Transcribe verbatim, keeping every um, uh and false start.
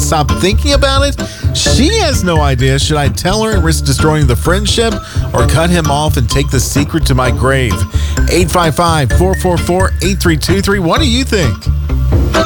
stop thinking about it? She has no idea. Should I tell her and risk destroying the friendship or cut him off and take the secret to my grave? eight five five, four four four, eight three two three. What do you think?